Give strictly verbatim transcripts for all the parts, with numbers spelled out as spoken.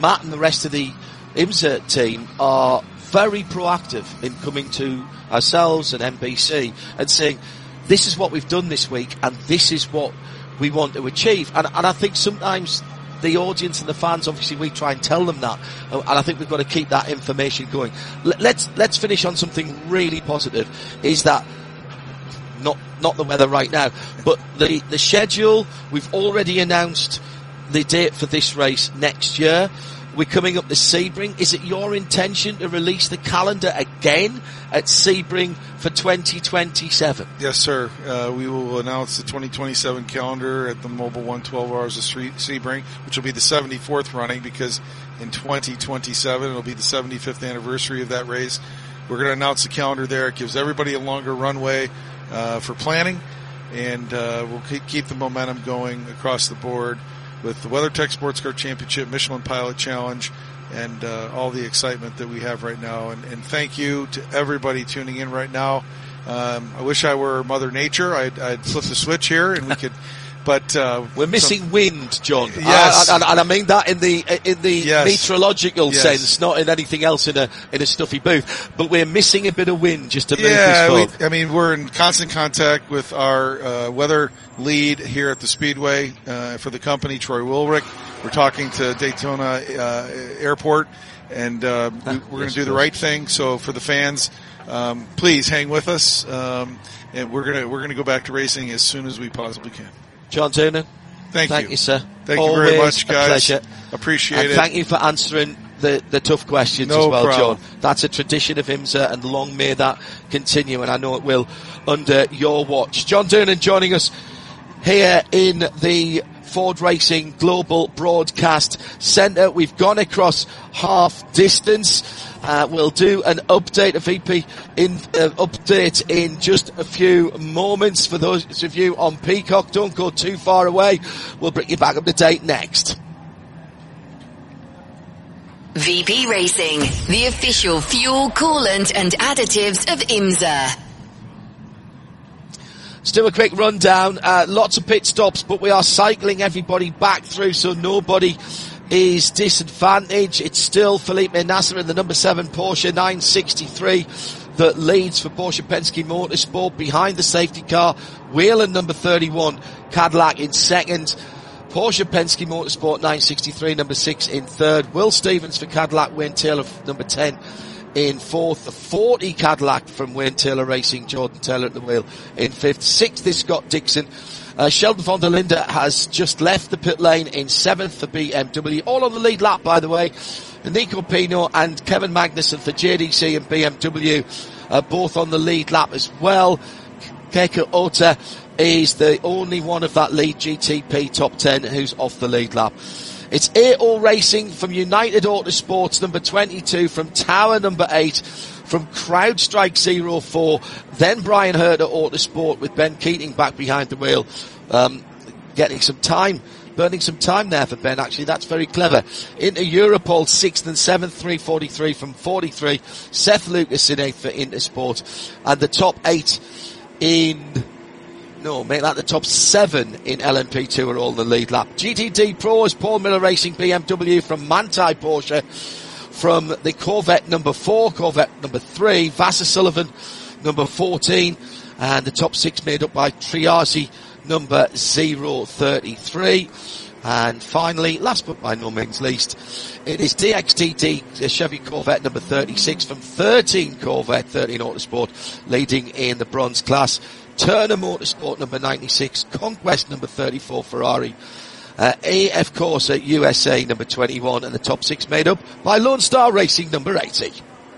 Matt and the rest of the IMSA team are very proactive in coming to ourselves and N B C and saying, this is what we've done this week and this is what we want to achieve. And, and I think sometimes the audience and the fans, obviously we try and tell them that, and I think we've got to keep that information going. Let's let's finish on something really positive, is that not not the weather right now, but the the schedule. We've already announced the date for this race next year. We're coming up to Sebring. Is it your intention to release the calendar again at Sebring for twenty twenty-seven? Yes, sir. Uh, we will announce the twenty twenty-seven calendar at the Mobil one twelve Hours of Sebring, which will be the seventy-fourth running, because in twenty twenty-seven it'll be the seventy-fifth anniversary of that race. We're going to announce the calendar there. It gives everybody a longer runway uh, for planning, and uh, we'll keep the momentum going across the board with the WeatherTech Sports Car Championship, Michelin Pilot Challenge, and uh, all the excitement that we have right now. And, and thank you to everybody tuning in right now. Um, I wish I were Mother Nature. I'd, I'd flip the switch here and we could, but uh, we're missing some wind, John. Yes, and, and, and I mean that in the in the yes. meteorological yes. sense, not in anything else in a in a stuffy booth. But we're missing a bit of wind just to move yeah, this fog. We, I mean, we're in constant contact with our uh, weather lead here at the Speedway uh, for the company, Troy Wilrick. We're talking to Daytona uh, Airport, and uh, we, we're going to do the right thing. So for the fans, um, please hang with us, um, and we're gonna we're gonna go back to racing as soon as we possibly can. John Doonan, thank, thank you. you, sir. Thank Always you very much, guys. A pleasure. Appreciate and it. Thank you for answering the, the tough questions no as well, problem. John. That's a tradition of IMSA, and long may that continue, and I know it will under your watch. John Doonan joining us here in the Ford Racing Global Broadcast Centre. We've gone across half distance. Uh, we'll do an update, a V P in uh, update in just a few moments. For those of you on Peacock, don't go too far away. We'll bring you back up to date next. V P Racing, the official fuel, coolant and additives of IMSA. Let's do a quick rundown. Uh, lots of pit stops, but we are cycling everybody back through, so nobody is disadvantaged. It's still Felipe Nasr in the number seven Porsche nine sixty-three that leads for Porsche Penske Motorsport. Behind the safety car, Whelen number thirty-one, Cadillac in second. Porsche Penske Motorsport nine sixty-three, number six in third. Will Stevens for Cadillac, Wayne Taylor number ten in fourth. The forty Cadillac from Wayne Taylor Racing, Jordan Taylor at the wheel in fifth. Sixth is Scott Dixon. Uh, Sheldon von der Linde has just left the pit lane in seventh for B M W. All on the lead lap, by the way. Nico Pino and Kevin Magnussen for J D C and B M W are both on the lead lap as well. Keiko Ota is the only one of that lead G T P top ten who's off the lead lap. It's A O Racing from United Autosports, number twenty-two, from Tower, number eight, from CrowdStrike zero four, then Brian Herter Autosport with Ben Keating back behind the wheel, um, getting some time, burning some time there for Ben, actually. That's very clever. Into Europol, sixth and seventh, three forty-three from forty-three, Seth Lucas in eighth for Intersport, and the top eight in... No, make that the top seven in L M P two are all the lead lap. G T D Pros, Paul Miller Racing B M W from Manthey Porsche, from the Corvette number four, Corvette number three, Vassar Sullivan number fourteen, and the top six made up by Triazi number zero thirty-three. And finally, last but by no means least, it is D X T D, the Chevy Corvette number thirty-six from thirteen Corvette, thirteen Autosport, leading in the bronze class. Turner Motorsport number ninety-six, Conquest number thirty-four Ferrari, uh, A F Corsa U S A number twenty-one, and the top six made up by Lone Star Racing number eighty.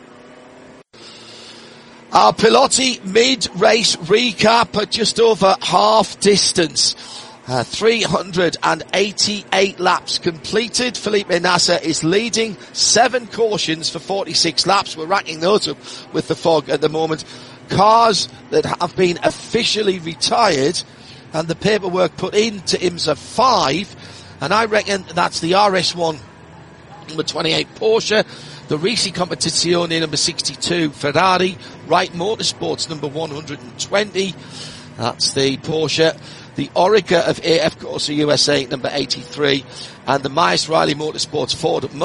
Our Pilotti mid-race recap at just over half distance. Uh, three hundred eighty-eight laps completed. Felipe Nasr is leading, seven cautions for forty-six laps. We're racking those up with the fog at the moment. Cars that have been officially retired and the paperwork put into IMSA five, and I reckon that's the R S one number twenty-eight Porsche, the Risi Competizione number sixty-two Ferrari, Wright Motorsports number one hundred twenty, that's the Porsche, the Orica of A F Corsa U S A number eighty-three, and the Myers Riley Motorsports Ford